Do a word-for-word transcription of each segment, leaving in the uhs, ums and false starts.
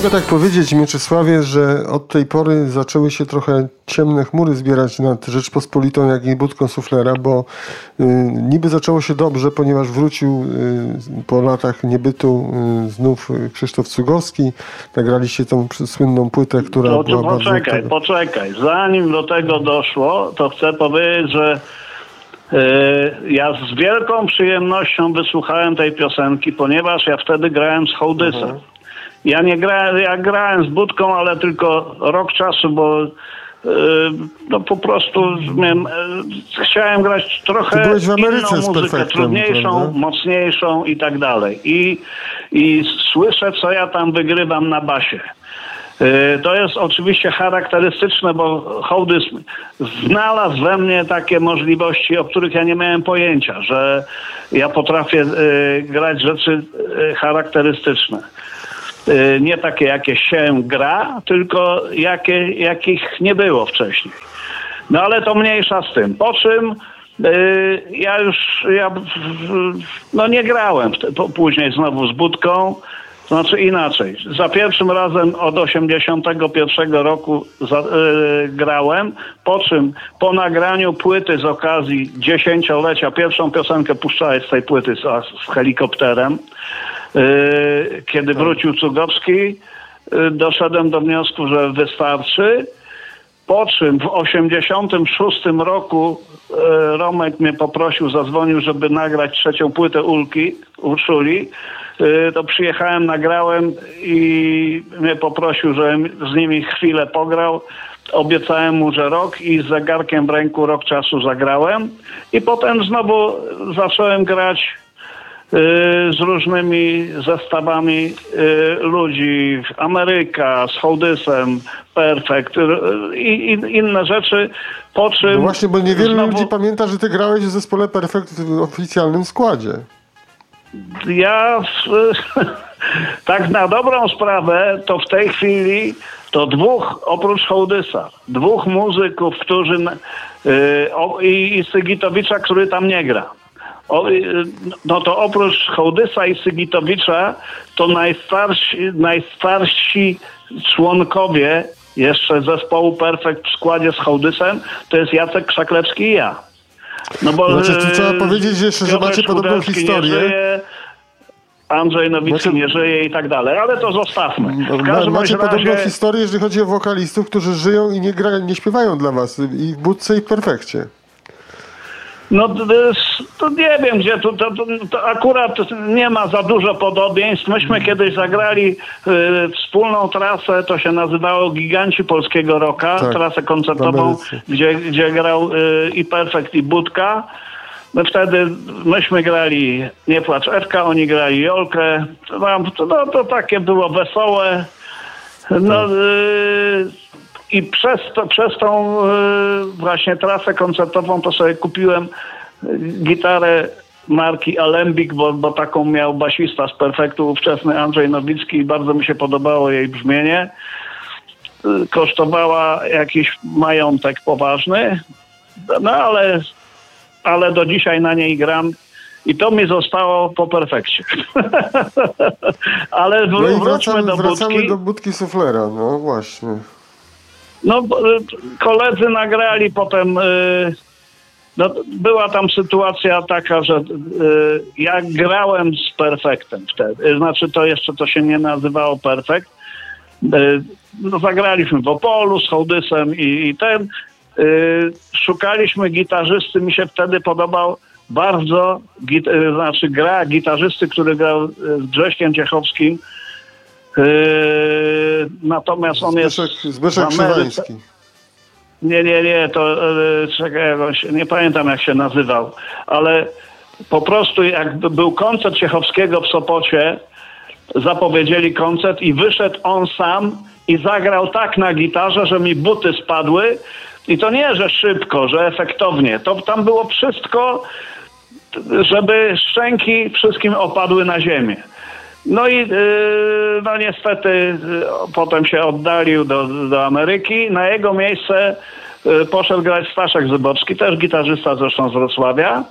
Mogę tak powiedzieć, Mieczysławie, że od tej pory zaczęły się trochę ciemne chmury zbierać nad Rzeczpospolitą, jak i Budką Suflera, bo y, niby zaczęło się dobrze, ponieważ wrócił y, po latach niebytu y, znów Krzysztof Cugowski. Nagraliście tą słynną płytę, która to, była to poczekaj, bardzo... poczekaj. Zanim do tego doszło, to chcę powiedzieć, że y, ja z wielką przyjemnością wysłuchałem tej piosenki, ponieważ ja wtedy grałem z Hołdysem. Mhm. Ja nie grałem, ja grałem z Budką, ale tylko rok czasu, bo yy, no po prostu miałem, yy, chciałem grać trochę inną muzykę, trudniejszą, prawda? Mocniejszą i tak dalej. I, i słyszę, co ja tam wygrywam na basie. Yy, to jest oczywiście charakterystyczne, bo Hołdys znalazł we mnie takie możliwości, o których ja nie miałem pojęcia, że ja potrafię yy, grać rzeczy yy, charakterystyczne. Nie takie, jakie się gra, tylko jakie, jakich nie było wcześniej. No ale to mniejsza z tym. Po czym yy, ja już ja, no nie grałem po, później znowu z Budką. To znaczy inaczej. Za pierwszym razem od osiemdziesiątego pierwszego roku za, yy, grałem, po czym po nagraniu płyty z okazji dziesięciolecia, pierwszą piosenkę puszczałem z tej płyty z, z helikopterem. Kiedy wrócił Cugowski, doszedłem do wniosku, że wystarczy. Po czym w osiemdziesiątym szóstym roku Romek mnie poprosił, zadzwonił, żeby nagrać trzecią płytę Ulki, Urszuli. To przyjechałem, nagrałem i mnie poprosił, żebym z nimi chwilę pograł. Obiecałem mu, że rok i z zegarkiem w ręku rok czasu zagrałem. I potem znowu zacząłem grać z różnymi zestawami ludzi, Ameryka, z Hołdysem, Perfekt i inne rzeczy, po czym... No właśnie, bo niewiele znowu... ludzi pamięta, że ty grałeś w zespole Perfekt w oficjalnym składzie. Ja tak na dobrą sprawę to w tej chwili to dwóch, oprócz Hołdysa, dwóch muzyków, którzy i, i Sygitowicza, który tam nie gra. O, no to oprócz Hołdysa i Sygitowicza to najstarsi, najstarsi członkowie jeszcze zespołu Perfekt w składzie z Hołdysem to jest Jacek Krzaklecki i ja. No bo znaczy, to trzeba powiedzieć jeszcze, że macie podobną historię. Nie żyje, Andrzej Nowicki macie... nie żyje i tak dalej, ale to zostawmy. W każdym macie razie... podobną historię, jeżeli chodzi o wokalistów, którzy żyją i nie, gra, nie śpiewają dla was i w Budce i w Perfekcie. No to nie wiem, gdzie tu to, to, to akurat nie ma za dużo podobieństw. Myśmy kiedyś zagrali y, wspólną trasę, to się nazywało Giganci Polskiego Rocka, tak, trasę koncertową, gdzie, gdzie grał y, i Perfekt, i Budka. My wtedy myśmy grali Nie płacz Ewka, oni grali Jolkę. To, to, to takie było wesołe. No, y, I przez, to, przez tą y, właśnie trasę koncertową to sobie kupiłem gitarę marki Alembik, bo, bo taką miał basista z Perfektu, ówczesny Andrzej Nowicki i bardzo mi się podobało jej brzmienie. Y, kosztowała jakiś majątek poważny, no ale, ale do dzisiaj na niej gram. I to mi zostało po Perfekcie. Ale no i wróćmy wracamy, do wracamy Budki. do Budki Suflera, no właśnie. No, koledzy nagrali potem, yy, no, była tam sytuacja taka, że yy, ja grałem z Perfektem wtedy, znaczy to jeszcze to się nie nazywało Perfekt. Yy, no, zagraliśmy w Opolu z Hołdysem i, i ten, yy, szukaliśmy gitarzysty, mi się wtedy podobał bardzo, git, yy, znaczy gra gitarzysty, który grał z Grześkiem Ciechowskim. Yy, natomiast on Zbyszek, jest Zbyszek Krzywański. Nie, nie, nie, to yy, czekaj, jakoś, nie pamiętam jak się nazywał, ale po prostu jak był koncert Ciechowskiego w Sopocie, zapowiedzieli koncert i wyszedł on sam i zagrał tak na gitarze, że mi buty spadły i to nie, że szybko, że efektownie, to tam było wszystko, żeby szczęki wszystkim opadły na ziemię. No i yy, no niestety yy, potem się oddalił do, do Ameryki. Na jego miejsce yy, poszedł grać Staszek Zybocki, też gitarzysta zresztą z Wrocławia.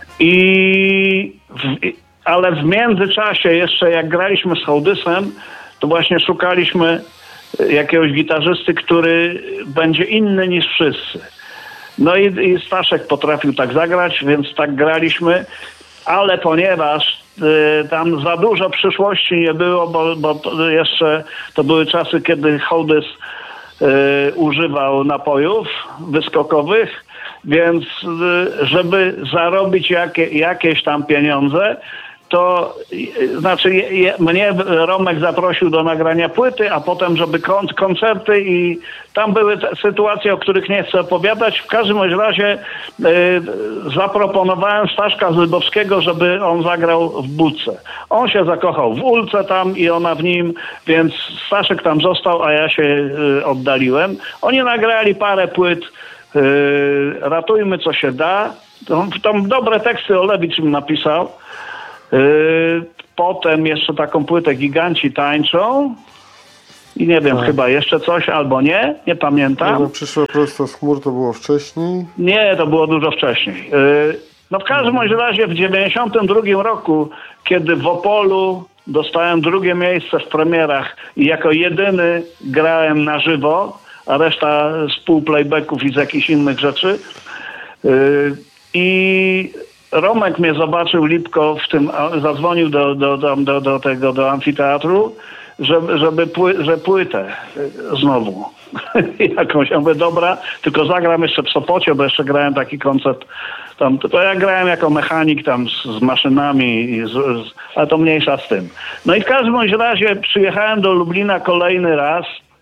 I w, ale w międzyczasie jeszcze jak graliśmy z Hołdysem, to właśnie szukaliśmy jakiegoś gitarzysty, który będzie inny niż wszyscy. No i, i Staszek potrafił tak zagrać, więc tak graliśmy, ale ponieważ y, tam za dużo przyszłości nie było, bo, bo to jeszcze to były czasy, kiedy Hołdys y, używał napojów wyskokowych, więc y, żeby zarobić jakie, jakieś tam pieniądze, to znaczy je, mnie Romek zaprosił do nagrania płyty, a potem, żeby kon, koncerty i tam były te sytuacje, o których nie chcę opowiadać. W każdym razie y, zaproponowałem Staszka Zybowskiego, żeby on zagrał w Budce. On się zakochał w Ulce tam i ona w nim, więc Staszek tam został, a ja się y, oddaliłem. Oni nagrali parę płyt, y, Ratujmy co się da. Tam, tam dobre teksty Olewicz mi napisał. Yy, potem jeszcze taką płytę Giganci tańczą i nie wiem, tak. chyba jeszcze coś albo nie, nie pamiętam. No, przyszła prosto z chmur, to było wcześniej? Nie, to było dużo wcześniej. Yy, no w każdym hmm. razie w dziewięćdziesiątym drugim roku, kiedy w Opolu dostałem drugie miejsce w premierach i jako jedyny grałem na żywo, a reszta z pół playbacków i z jakichś innych rzeczy. Yy, I Romek mnie zobaczył, Lipko, w tym, zadzwonił do, do, do, do, do tego, do amfiteatru, żeby, żeby pły, że płytę znowu jakąś. Ja mówię, dobra, tylko zagram jeszcze w Sopocie, bo jeszcze grałem taki koncert tam, to ja grałem jako mechanik tam z, z maszynami, i z, z, ale to mniejsza z tym. No i w każdym razie przyjechałem do Lublina kolejny raz,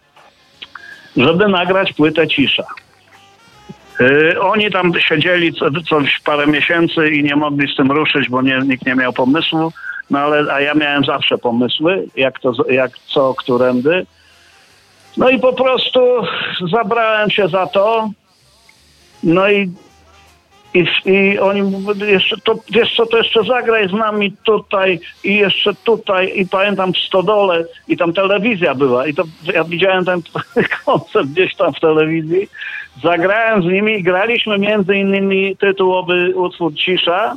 żeby nagrać płytę Cisza. Yy, oni tam siedzieli co, coś parę miesięcy i nie mogli z tym ruszyć, bo nie, nikt nie miał pomysłu, no ale a ja miałem zawsze pomysły, jak to, jak co, którędy. No i po prostu zabrałem się za to, no i, i, i oni mówili, jeszcze to, wiesz co, to jeszcze zagraj z nami tutaj i jeszcze tutaj i pamiętam w Stodole i tam telewizja była i to ja widziałem ten koncert gdzieś tam w telewizji. Zagrałem z nimi i graliśmy między innymi tytułowy utwór Cisza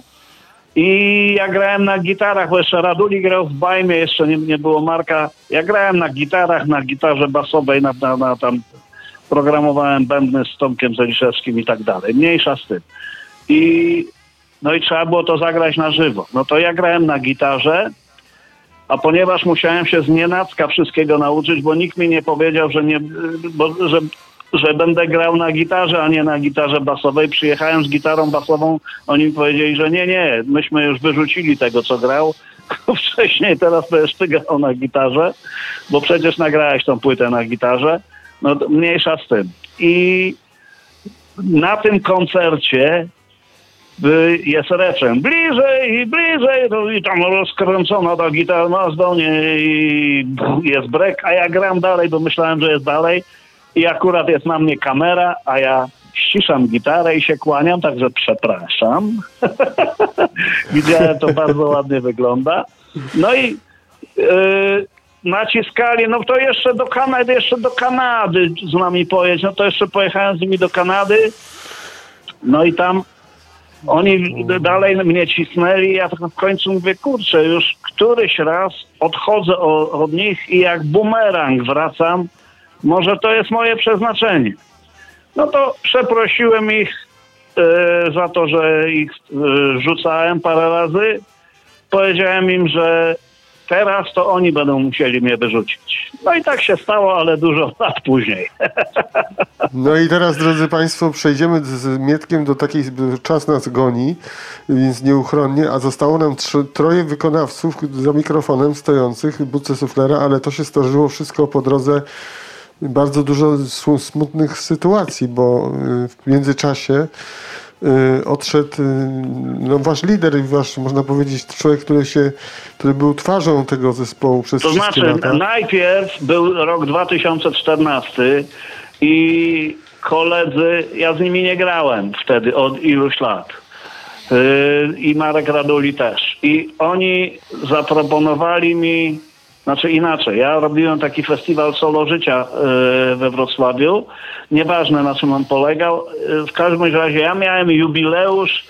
i ja grałem na gitarach, bo jeszcze Raduli grał w Bajmie, jeszcze nie, nie było Marka. Ja grałem na gitarach, na gitarze basowej, na, na, na tam programowałem bębny z Tomkiem Zeliszewskim i tak dalej. Mniejsza z tym. I no i trzeba było to zagrać na żywo. No to ja grałem na gitarze, a ponieważ musiałem się z nienacka wszystkiego nauczyć, bo nikt mi nie powiedział, że nie, bo, że że będę grał na gitarze, a nie na gitarze basowej. Przyjechałem z gitarą basową, oni mi powiedzieli, że nie, nie, myśmy już wyrzucili tego, co grał wcześniej, teraz będziesz ty grał na gitarze, bo przecież nagrałeś tą płytę na gitarze. No mniejsza z tym. I na tym koncercie jest refren bliżej i bliżej, no i tam rozkręcona ta gitara na zdonie i jest break, a ja gram dalej, bo myślałem, że jest dalej. I akurat jest na mnie kamera, a ja ściszam gitarę i się kłaniam, także przepraszam. Widziałem, to bardzo ładnie wygląda. No i yy, naciskali, no to jeszcze do Kanady, jeszcze do Kanady z nami pojedź. No to jeszcze pojechałem z nimi do Kanady. No i tam oni dalej mnie cisnęli. Ja tak w końcu mówię, kurczę, już któryś raz odchodzę od, od nich i jak bumerang wracam. Może to jest moje przeznaczenie. No to przeprosiłem ich e, za to, że ich e, rzucałem parę razy. Powiedziałem im, że teraz to oni będą musieli mnie wyrzucić. No i tak się stało, ale dużo lat później. No i teraz, drodzy Państwo, przejdziemy z Mietkiem do takiej, czas nas goni, więc nieuchronnie, a zostało nam trzy, troje wykonawców za mikrofonem stojących w budce suflera, ale to się zdarzyło wszystko po drodze. Bardzo dużo smutnych sytuacji, bo w międzyczasie odszedł no, wasz lider i wasz, można powiedzieć, człowiek, który się, który był twarzą tego zespołu przez to wszystkie znaczy, lata. Najpierw był rok dwa tysiące czternasty i koledzy, ja z nimi nie grałem wtedy od iluś lat. I Marek Raduli też. I oni zaproponowali mi, znaczy inaczej, ja robiłem taki festiwal Solo Życia we Wrocławiu. Nieważne, na czym on polegał. W każdym razie ja miałem jubileusz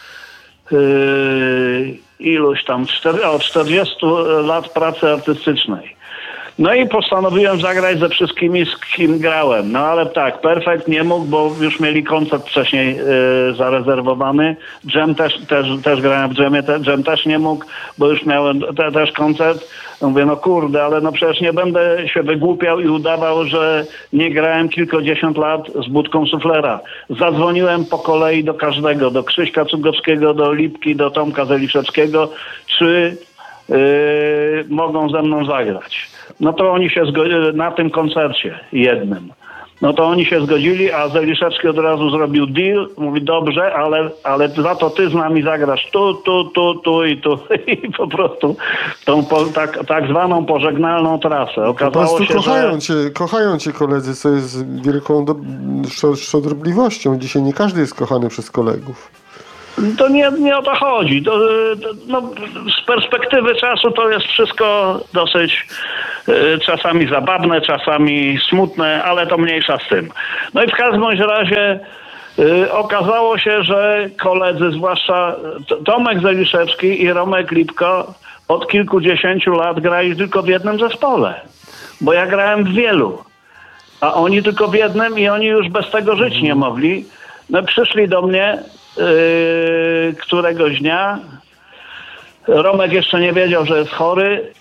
iluś tam, o czterdziestu lat pracy artystycznej. No i postanowiłem zagrać ze wszystkimi, z kim grałem. No ale tak, Perfekt nie mógł, bo już mieli koncert wcześniej yy, zarezerwowany. Dżem też, też, też grałem w Dżemie, te, Dżem też nie mógł, bo już miałem te, też koncert. Mówię, no kurde, ale no przecież nie będę się wygłupiał i udawał, że nie grałem kilkadziesiąt lat z budką suflera. Zadzwoniłem po kolei do każdego, do Krzyśka Cugowskiego, do Lipki, do Tomka Zeliszewskiego, czy yy, mogą ze mną zagrać. No to oni się zgodzili na tym koncercie jednym. No to oni się zgodzili, a Zeliszewski od razu zrobił deal. Mówi, dobrze, ale, ale za to ty z nami zagrasz tu, tu, tu, tu i tu. I po prostu tą po, tak, tak zwaną pożegnalną trasę. Okazało po prostu się, kochają że... cię, kochają cię koledzy, co jest wielką do... szczodrobliwością. Dzisiaj nie każdy jest kochany przez kolegów. To nie, nie o to chodzi. To, to, no, z perspektywy czasu to jest wszystko dosyć y, czasami zabawne, czasami smutne, ale to mniejsza z tym. No i w każdym bądź razie y, okazało się, że koledzy, zwłaszcza Tomek Zeliszewski i Romek Lipko od kilkudziesięciu lat grali tylko w jednym zespole. Bo ja grałem w wielu, a oni tylko w jednym i oni już bez tego żyć nie mogli. No przyszli do mnie Yy, któregoś dnia. Romek jeszcze nie wiedział, że jest chory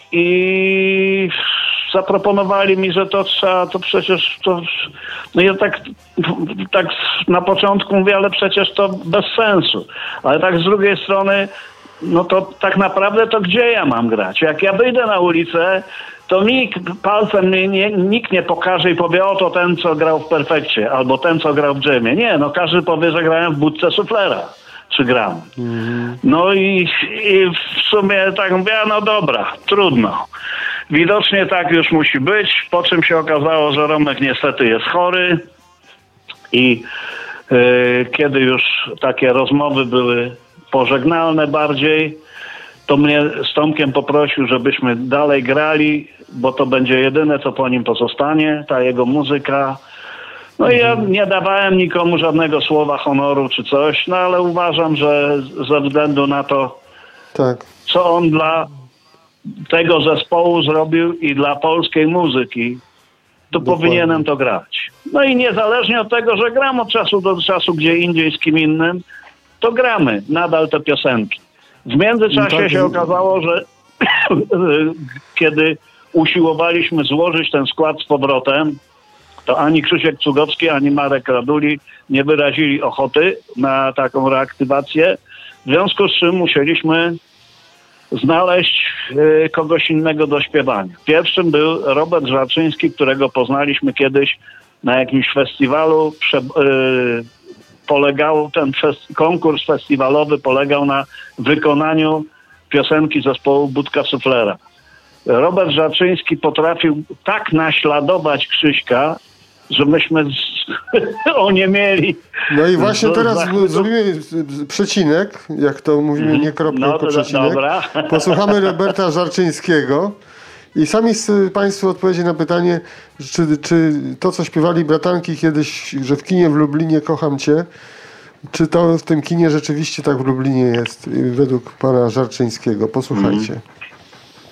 i zaproponowali mi, że to trzeba, to przecież to... No ja tak, tak na początku mówię, ale przecież to bez sensu. Ale tak z drugiej strony, no to tak naprawdę to gdzie ja mam grać? Jak ja wyjdę na ulicę, to nikt palcem nie, nie, nikt nie pokaże i powie, oto ten, co grał w Perfekcie, albo ten, co grał w Dżemie. Nie, no każdy powie, że grałem w budce suflera, czy gram. Mm. No i, i w sumie tak mówię, no dobra, trudno. Widocznie tak już musi być, po czym się okazało, że Romek niestety jest chory i yy, kiedy już takie rozmowy były pożegnalne bardziej, to mnie z Tomkiem poprosił, żebyśmy dalej grali, bo to będzie jedyne, co po nim pozostanie, ta jego muzyka. No i ja nie dawałem nikomu żadnego słowa honoru czy coś, no ale uważam, że ze względu na to, tak, co on dla tego zespołu zrobił i dla polskiej muzyki, to dokładnie powinienem to grać. No i niezależnie od tego, że gram od czasu do czasu gdzie indziej z kim innym, to gramy nadal te piosenki. W międzyczasie no tak, się okazało, że kiedy usiłowaliśmy złożyć ten skład z powrotem, to ani Krzysiek Cugowski, ani Marek Raduli nie wyrazili ochoty na taką reaktywację, w związku z czym musieliśmy znaleźć y, kogoś innego do śpiewania. Pierwszym był Robert Żarczyński, którego poznaliśmy kiedyś na jakimś festiwalu. Prze, y, polegał, ten fest, konkurs festiwalowy polegał na wykonaniu piosenki zespołu Budka Suflera. Robert Żarczyński potrafił tak naśladować Krzyśka, że myśmy z... oniemieli. No i właśnie teraz zrobimy przecinek, jak to mówimy, nie kropka, no, tylko przecinek. Dobra. Posłuchamy Roberta Żarczyńskiego i sami Państwo odpowiecie na pytanie, czy, czy to, co śpiewali bratanki kiedyś, że w kinie w Lublinie kocham Cię, czy to w tym kinie rzeczywiście tak w Lublinie jest według pana Żarczyńskiego. Posłuchajcie. Mm.